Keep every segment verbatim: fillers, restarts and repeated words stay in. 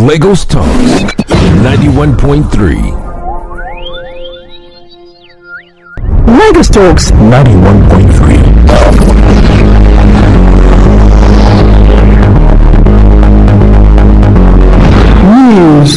Lagos Talks ninety-one point three. Lagos Talks ninety-one point three. News.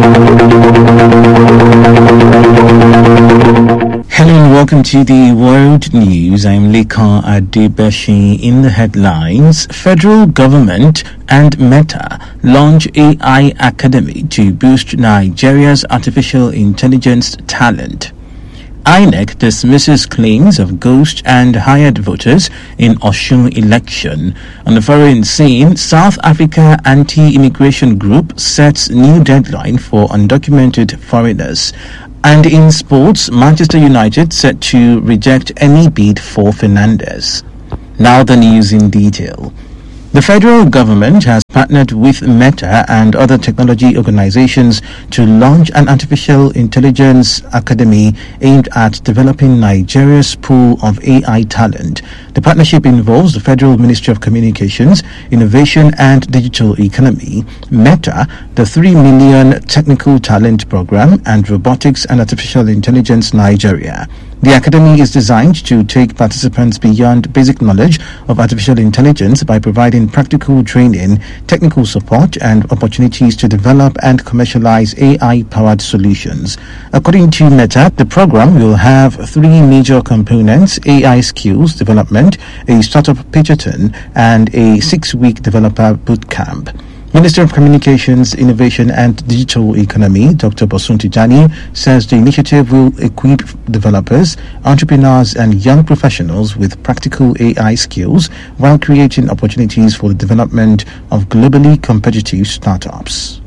Hello and welcome to the World News. I'm Lekan Adebeshi. In the headlines, federal government and Meta launch A I Academy to boost Nigeria's artificial intelligence talent. I N E C dismisses claims of ghost and hired voters in Osun election. On the foreign scene, South Africa anti-immigration group sets new deadline for undocumented foreigners. And in sports, Manchester United set to reject any bid for Fernandes. Now the news in detail. The federal government has partnered with Meta and other technology organizations to launch an artificial intelligence academy aimed at developing Nigeria's pool of A I talent. The partnership involves the Federal Ministry of Communications, Innovation and Digital Economy, Meta, the three million Technical Talent Program, and Robotics and Artificial Intelligence Nigeria. The academy is designed to take participants beyond basic knowledge of artificial intelligence by providing practical training, technical support, and opportunities to develop and commercialize A I-powered solutions. According to Meta, the program will have three major components: A I skills development, a startup pitchathon, and a six-week developer bootcamp. Minister of Communications, Innovation and Digital Economy, Doctor Bosun Tijani, says the initiative will equip developers, entrepreneurs and young professionals with practical A I skills while creating opportunities for the development of globally competitive startups.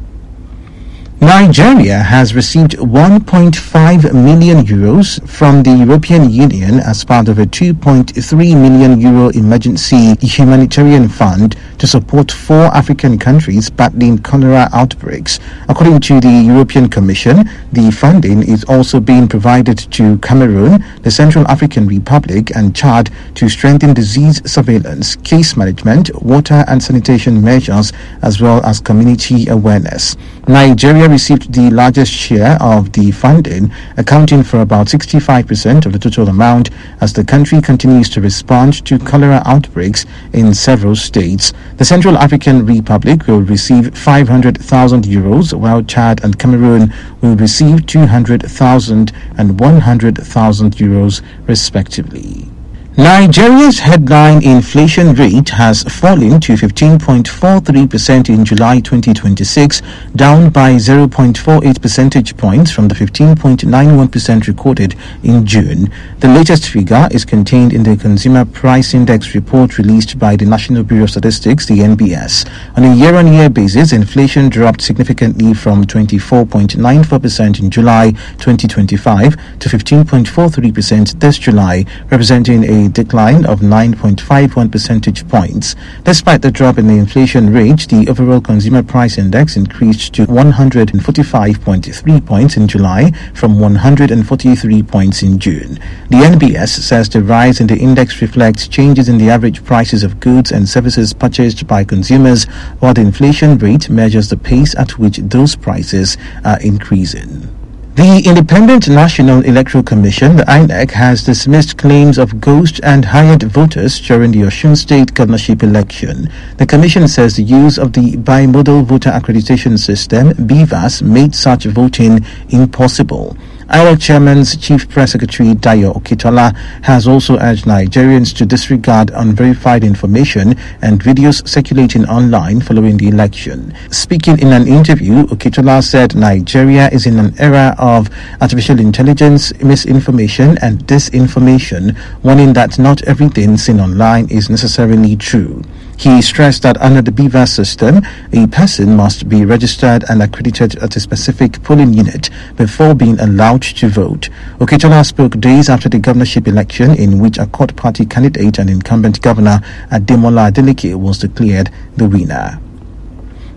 Nigeria has received one point five million euros from the European Union as part of a two point three million euro emergency humanitarian fund to support four African countries battling cholera outbreaks. According to the European Commission, the funding is also being provided to Cameroon, the Central African Republic and Chad to strengthen disease surveillance, case management, water and sanitation measures, as well as community awareness. Nigeria received the largest share of the funding, accounting for about sixty-five percent of the total amount, as the country continues to respond to cholera outbreaks in several states. The Central African Republic will receive five hundred thousand euros, while Chad and Cameroon will receive two hundred thousand and one hundred thousand euros, respectively. Nigeria's headline inflation rate has fallen to fifteen point four three percent in July twenty twenty-six, down by zero point four eight percentage points from the fifteen point nine one percent recorded in June. The latest figure is contained in the Consumer Price Index report released by the National Bureau of Statistics, the N B S. On a year-on-year basis, inflation dropped significantly from twenty-four point nine four percent in July twenty twenty-five to fifteen point four three percent this July, representing a decline of nine point five one percentage points. Despite the drop in the inflation rate, the overall consumer price index increased to one hundred forty-five point three points in July from one hundred forty-three points in June. The N B S says the rise in the index reflects changes in the average prices of goods and services purchased by consumers, while the inflation rate measures the pace at which those prices are increasing. The Independent National Electoral Commission, the I N E C, has dismissed claims of ghost and hired voters during the Osun State governorship election. The Commission says the use of the Bimodal Voter Accreditation System, B V A S, made such voting impossible. I N E C Chairman's Chief Press Secretary Dayo Okitola has also urged Nigerians to disregard unverified information and videos circulating online following the election. Speaking in an interview, Okitola said Nigeria is in an era of artificial intelligence, misinformation and disinformation, warning that not everything seen online is necessarily true. He stressed that under the B V A S system, a person must be registered and accredited at a specific polling unit before being allowed to vote. Okitola spoke days after the governorship election, in which a Accord Party candidate and incumbent governor Ademola Adeleke was declared the winner.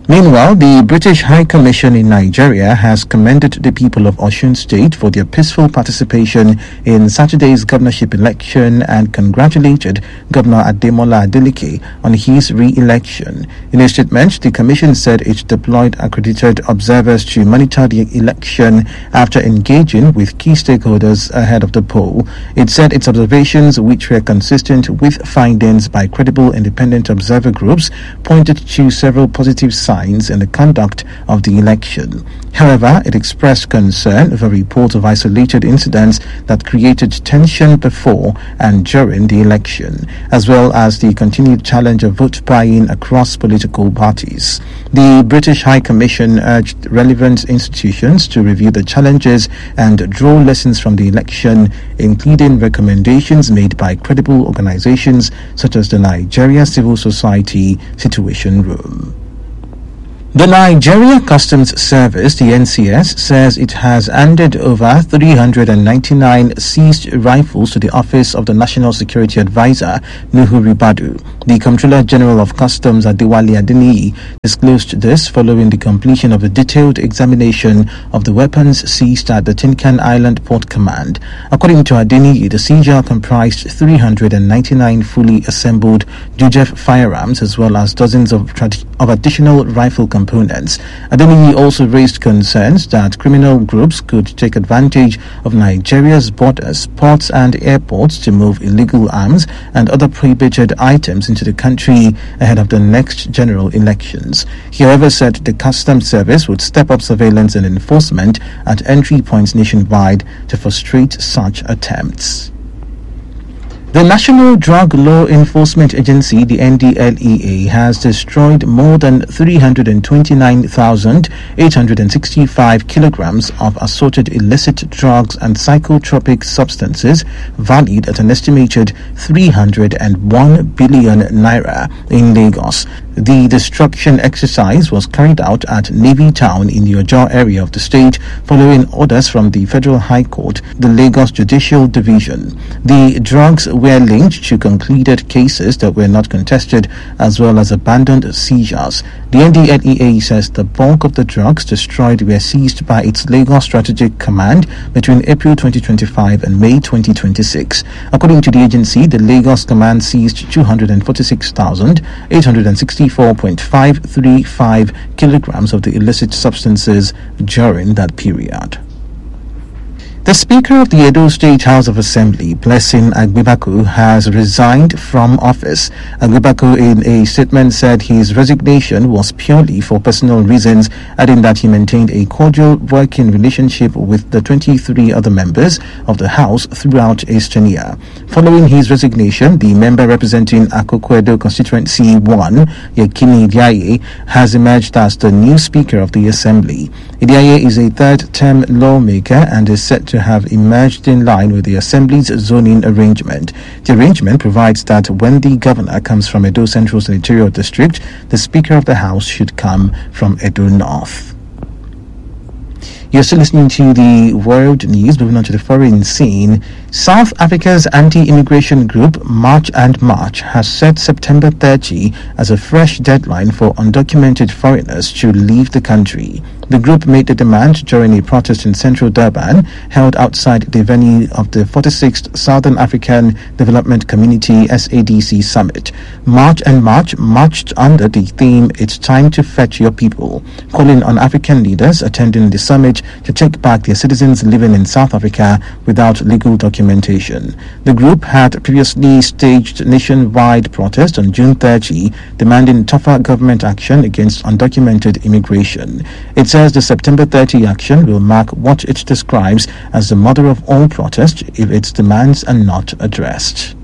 Meanwhile, the British High Commission in Nigeria has commended the people of Osun State for their peaceful participation in Saturday's governorship election and congratulated Governor Ademola Adeleke on his re-election. In a statement, the Commission said it deployed accredited observers to monitor the election after engaging with key stakeholders ahead of the poll. It said its observations, which were consistent with findings by credible independent observer groups, pointed to several positive signs in the conduct of the election. However, it expressed concern over reports of isolated incidents that created tension before and during the election, as well as the continued challenge of vote buying across political parties. The British High Commission urged relevant institutions to review the challenges and draw lessons from the election, including recommendations made by credible organizations such as the Nigeria Civil Society Situation Room. The Nigeria Customs Service, the N C S, says it has handed over three hundred ninety-nine seized rifles to the Office of the National Security Advisor, Nuhu Ribadu. The Comptroller General of Customs, Adewale Adeniyi, disclosed this following the completion of a detailed examination of the weapons seized at the Tinkan Island Port Command. According to Adeniyi, the seizure comprised three hundred ninety-nine fully assembled Jujef firearms as well as dozens of, trad- of additional rifle components. Components. Adeniyi also raised concerns that criminal groups could take advantage of Nigeria's borders, ports and airports to move illegal arms and other prohibited items into the country ahead of the next general elections. He, however, said the Customs Service would step up surveillance and enforcement at entry points nationwide to frustrate such attempts. The National Drug Law Enforcement Agency, the N D L E A, has destroyed more than three hundred twenty-nine thousand eight hundred sixty-five kilograms of assorted illicit drugs and psychotropic substances valued at an estimated three hundred one billion naira in Lagos. The destruction exercise was carried out at Navy Town in the Ojo area of the state following orders from the Federal High Court, the Lagos Judicial Division. The drugs were linked to concluded cases that were not contested as well as abandoned seizures. The N D L E A says the bulk of the drugs destroyed were seized by its Lagos Strategic Command between April twenty twenty-five and May twenty twenty-six. According to the agency, the Lagos Command seized two hundred forty-six thousand eight hundred sixty-four point five three five kilograms of the illicit substances during that period. The Speaker of the Edo State House of Assembly, Blessing Agbebaku, has resigned from office. Agbebaku, in a statement, said his resignation was purely for personal reasons, adding that he maintained a cordial working relationship with the twenty-three other members of the House throughout his tenure. Following his resignation, the member representing Akoko Edo Constituency one, Yekini Idiaye, has emerged as the new Speaker of the Assembly. Idiaye is a third-term lawmaker and is set to have emerged in line with the Assembly's zoning arrangement. The arrangement provides that when the governor comes from Edo Central Senatorial District, the Speaker of the House should come from Edo North. You're still listening to the world news. Moving on to the foreign scene. South Africa's anti-immigration group March and March has set September thirtieth as a fresh deadline for undocumented foreigners to leave the country. The group made the demand during a protest in central Durban held outside the venue of the forty-sixth Southern African Development Community S A D C Summit. March and March marched under the theme "It's Time to Fetch Your People," calling on African leaders attending the summit to take back their citizens living in South Africa without legal documentation. The group had previously staged nationwide protest on June thirtieth, demanding tougher government action against undocumented immigration. It says the September thirtieth action will mark what it describes as the mother of all protest if its demands are not addressed.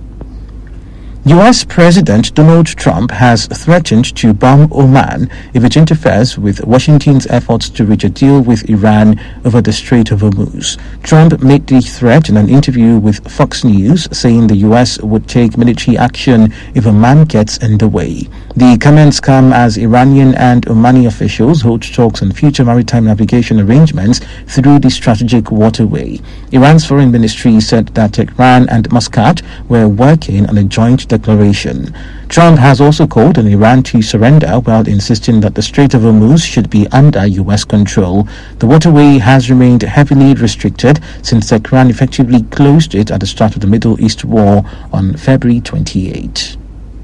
U S President Donald Trump has threatened to bomb Oman if it interferes with Washington's efforts to reach a deal with Iran over the Strait of Hormuz. Trump made the threat in an interview with Fox News, saying the U S would take military action if Oman gets in the way. The comments come as Iranian and Omani officials hold talks on future maritime navigation arrangements through the strategic waterway. Iran's foreign ministry said that Tehran and Muscat were working on a joint declaration. Trump has also called on Iran to surrender while insisting that the Strait of Hormuz should be under U S control. The waterway has remained heavily restricted since Tehran effectively closed it at the start of the Middle East war on February twenty-eighth.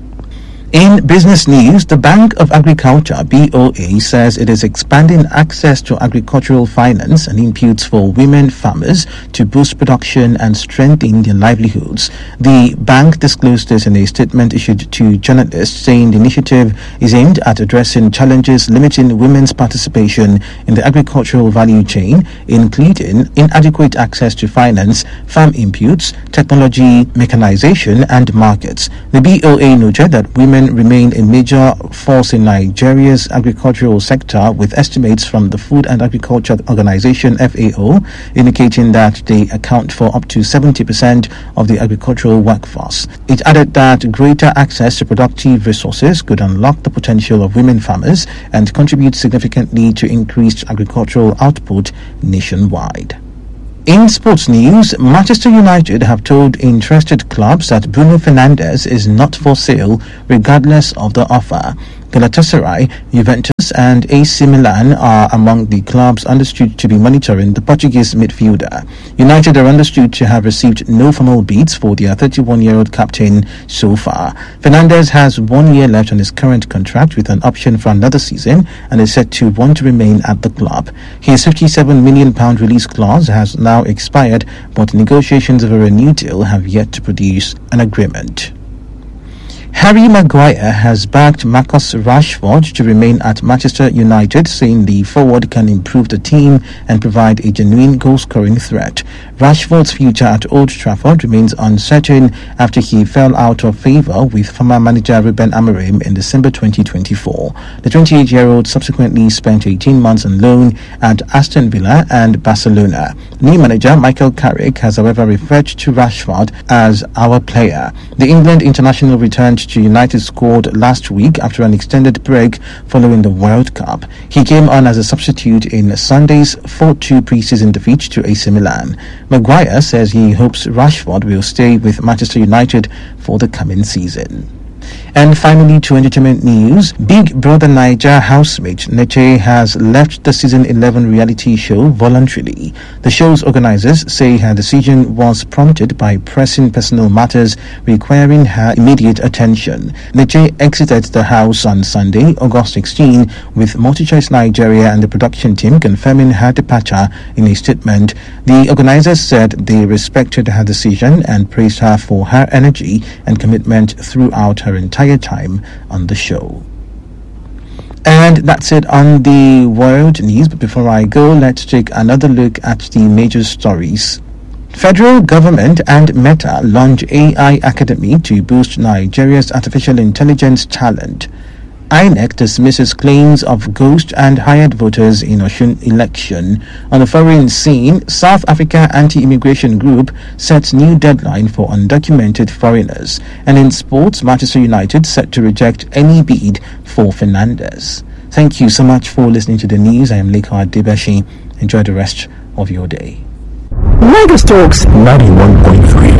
In business news, the Bank of Agriculture (B O A) says it is expanding access to agricultural finance and inputs for women farmers to boost production and strengthen their livelihoods. The bank disclosed this in a statement issued to journalists, saying the initiative is aimed at addressing challenges limiting women's participation in the agricultural value chain, including inadequate access to finance, farm inputs, technology, mechanization, and markets. The B O A noted that women remain a major force in Nigeria's agricultural sector, with estimates from the Food and Agriculture Organization (F A O) indicating that they account for up to seventy percent of the agricultural workforce. It added that greater access to productive resources could unlock the potential of women farmers and contribute significantly to increased agricultural output nationwide. In sports news, Manchester United have told interested clubs that Bruno Fernandes is not for sale regardless of the offer. Galatasaray, Juventus and A C Milan are among the clubs understood to be monitoring the Portuguese midfielder. United are understood to have received no formal bids for their thirty-one-year-old captain so far. Fernandes has one year left on his current contract with an option for another season and is said to want to remain at the club. His fifty-seven million pound release clause has now expired, but negotiations of a renewed deal have yet to produce an agreement. Harry Maguire has backed Marcus Rashford to remain at Manchester United, saying the forward can improve the team and provide a genuine goal-scoring threat. Rashford's future at Old Trafford remains uncertain after he fell out of favour with former manager Ruben Amorim in December twenty twenty-four. The twenty-eight-year-old subsequently spent eighteen months on loan at Aston Villa and Barcelona. New manager Michael Carrick has however referred to Rashford as our player. The England international returned to United squad last week after an extended break following the World Cup. He came on as a substitute in Sunday's four two pre-season defeat to A C Milan. Maguire says he hopes Rashford will stay with Manchester United for the coming season. And finally, to entertainment news, Big Brother Naija housemate Neche has left the season eleven reality show voluntarily. The show's organizers say her decision was prompted by pressing personal matters requiring her immediate attention. Neche exited the house on Sunday, August sixteenth, with MultiChoice Nigeria and the production team confirming her departure in a statement. The organizers said they respected her decision and praised her for her energy and commitment throughout her entire time on the show. And that's it on the world news. But before I go, let's take another look at the major stories. Federal government and Meta launch A I Academy to boost Nigeria's artificial intelligence talent. I N E C dismisses claims of ghost and hired voters in Osun election. On the foreign scene, South Africa anti-immigration group sets new deadline for undocumented foreigners. And in sports, Manchester United set to reject any bid for Fernandes. Thank you so much for listening to the news. I am Leko Adebashi. Enjoy the rest of your day. Lagos Talks ninety-one point three.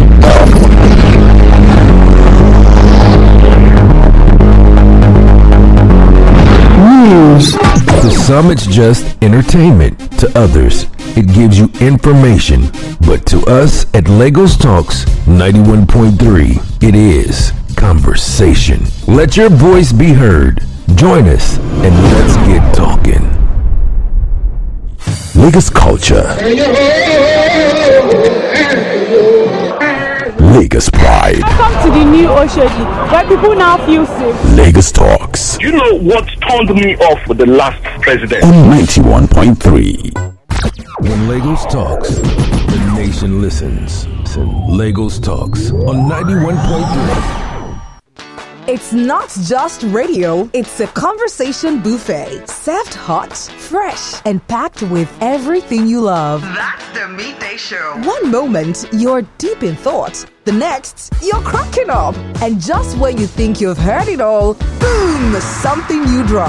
News. To some, it's just entertainment. To others, it gives you information. But to us at Lagos Talks ninety-one point three, it is conversation. Let your voice be heard. Join us and let's get talking. Lagos culture. Lagos pride. Welcome to the new Oshodi, where people now feel safe. Lagos Talks. You know what turned me off with the last president? On ninety-one point three. When Lagos talks, the nation listens. Lagos Talks on ninety-one point three. It's not just radio, it's a conversation buffet. Served hot, fresh, and packed with everything you love. That's the Midday Show. One moment, you're deep in thought. The next, you're cracking up. And just when you think you've heard it all, boom, something new drops.